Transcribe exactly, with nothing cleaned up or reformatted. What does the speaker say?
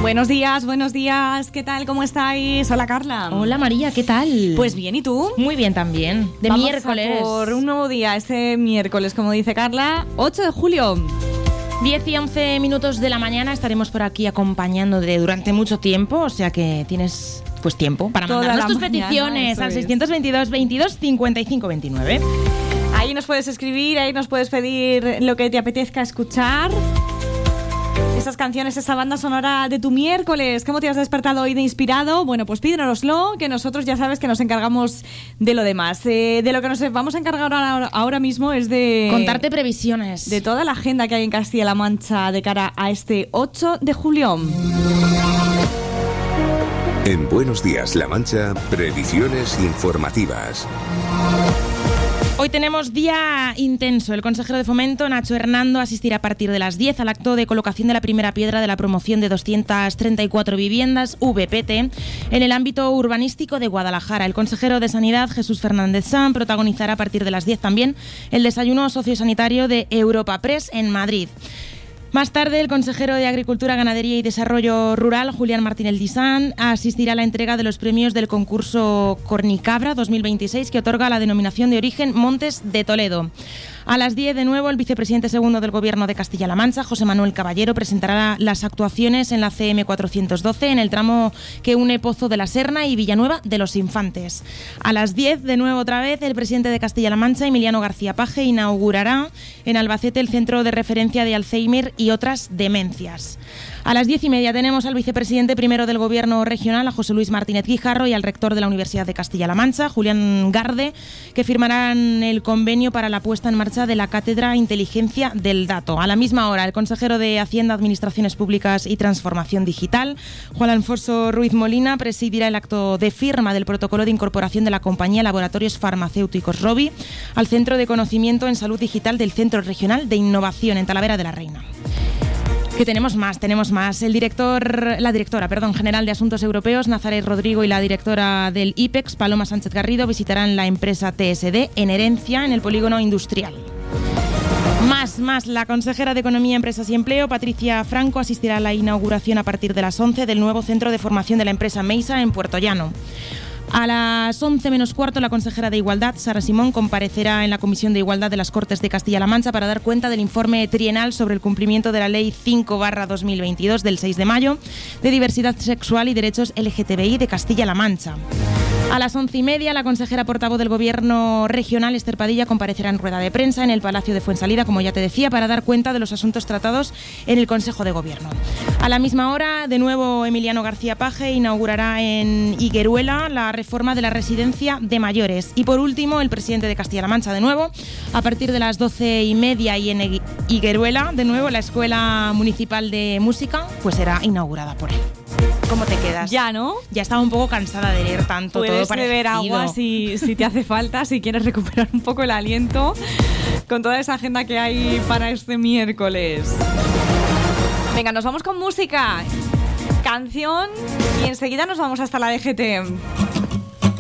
Buenos días, buenos días. ¿Qué tal? ¿Cómo estáis? Hola, Carla. Hola, María. ¿Qué tal? Pues bien, ¿y tú? Muy bien también. De Vamos miércoles. A por un nuevo día, este miércoles, como dice Carla, ocho de julio. diez y once minutos de la mañana estaremos por aquí acompañándote durante mucho tiempo, o sea que tienes pues tiempo para Toda mandarnos tus mañana, peticiones al es. seiscientos veintidós, veintidós, cincuenta y cinco, veintinueve. Ahí nos puedes escribir, ahí nos puedes pedir lo que te apetezca escuchar. Esas canciones, esa banda sonora de tu miércoles. ¿Cómo te has despertado hoy de inspirado? Bueno, pues pídenoslo, que nosotros ya sabes que nos encargamos de lo demás. Eh, de lo que nos vamos a encargar ahora, ahora mismo es de... contarte previsiones. De toda la agenda que hay en Castilla-La Mancha de cara a este ocho de julio. En Buenos Días La Mancha, previsiones informativas. Hoy tenemos día intenso. El consejero de Fomento, Nacho Hernando, asistirá a partir de las diez al acto de colocación de la primera piedra de la promoción de doscientas treinta y cuatro viviendas V P T en el ámbito urbanístico de Guadalajara. El consejero de Sanidad, Jesús Fernández San, protagonizará a partir de las diez también el desayuno sociosanitario de Europa Press en Madrid. Más tarde, el consejero de Agricultura, Ganadería y Desarrollo Rural, Julián Martínez Disán, asistirá a la entrega de los premios del concurso Cornicabra dos mil veintiséis, que otorga la denominación de origen Montes de Toledo. A las diez, de nuevo, el vicepresidente segundo del Gobierno de Castilla-La Mancha, José Manuel Caballero, presentará las actuaciones en la C M cuatrocientos doce en el tramo que une Pozo de la Serna y Villanueva de los Infantes. A las diez, de nuevo otra vez, el presidente de Castilla-La Mancha, Emiliano García Paje, inaugurará en Albacete el Centro de Referencia de Alzheimer y otras demencias. A las diez y media tenemos al vicepresidente primero del Gobierno regional, a José Luis Martínez Guijarro, y al rector de la Universidad de Castilla-La Mancha, Julián Garde, que firmarán el convenio para la puesta en marcha de la Cátedra Inteligencia del Dato. A la misma hora, el consejero de Hacienda, Administraciones Públicas y Transformación Digital, Juan Alfonso Ruiz Molina, presidirá el acto de firma del protocolo de incorporación de la compañía Laboratorios Farmacéuticos Rovi al Centro de Conocimiento en Salud Digital del Centro Regional de Innovación en Talavera de la Reina. Que tenemos más, tenemos más. El director, la directora, perdón, general de Asuntos Europeos, Nazaret Rodrigo, y la directora del I P E X, Paloma Sánchez Garrido, visitarán la empresa T S D en Herencia, en el polígono industrial. Más, más. La consejera de Economía, Empresas y Empleo, Patricia Franco, asistirá a la inauguración a partir de las once del nuevo centro de formación de la empresa Meisa en Puerto Llano. A las once menos cuarto, la consejera de Igualdad, Sara Simón, comparecerá en la Comisión de Igualdad de las Cortes de Castilla-La Mancha para dar cuenta del informe trienal sobre el cumplimiento de la Ley cinco barra dos mil veintidós del seis de mayo de diversidad sexual y derechos L G T B I de Castilla-La Mancha. A las once y media, la consejera portavoz del Gobierno regional, Esther Padilla, comparecerá en rueda de prensa en el Palacio de Fuensalida, como ya te decía, para dar cuenta de los asuntos tratados en el Consejo de Gobierno. A la misma hora, de nuevo, Emiliano García Paje inaugurará en Higueruela la reforma de la residencia de mayores. Y por último, el presidente de Castilla-La Mancha, de nuevo, a partir de las doce y media, y en Higueruela, de nuevo, la Escuela Municipal de Música, pues será inaugurada por él. ¿Cómo te quedas? Ya, ¿no? Ya estaba un poco cansada de leer tanto. Puedes todo beber parecido. agua si, si te hace falta, si quieres recuperar un poco el aliento con toda esa agenda que hay para este miércoles. Venga, nos vamos con música, canción, y enseguida nos vamos hasta la D G T.